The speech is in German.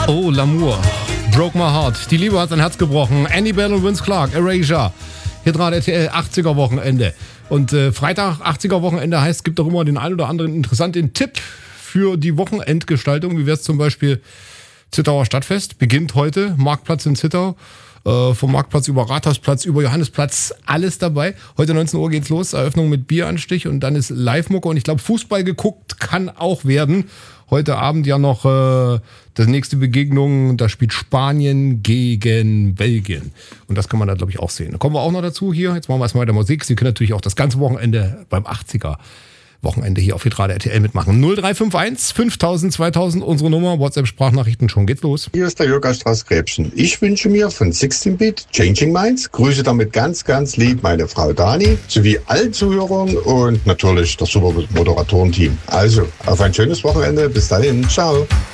Oh, L'amour. Broke my heart. Die Liebe hat sein Herz gebrochen. Andy Bell und Vince Clarke, Erasure. Hier dran RTL 80er Wochenende. Und Freitag 80er Wochenende heißt, es gibt auch immer den einen oder anderen interessanten Tipp für die Wochenendgestaltung. Wie wäre es zum Beispiel Zittauer Stadtfest? Beginnt heute. Marktplatz in Zittau. Vom Marktplatz über Rathausplatz, über Johannesplatz, alles dabei. Heute 19 Uhr geht's los. Eröffnung mit Bieranstich und dann ist Live-Mucke. Und ich glaube, Fußball geguckt kann auch werden. Heute Abend ja noch das nächste Begegnung. Da spielt Spanien gegen Belgien. Und das kann man da, glaube ich, auch sehen. Da kommen wir auch noch dazu hier. Jetzt machen wir erstmal weiter Musik. Sie können natürlich auch das ganze Wochenende beim 80er Wochenende hier auf hitradio RTL mitmachen. 0351 5000 2000 unsere Nummer. WhatsApp-Sprachnachrichten, schon geht's los. Hier ist der Jürgen Strauß-Gräbchen. Ich wünsche mir von 16-Bit Changing Minds. Grüße damit ganz, ganz lieb meine Frau Dani sowie allen Zuhörern und natürlich das super Moderatorenteam. Also, auf ein schönes Wochenende. Bis dahin. Ciao.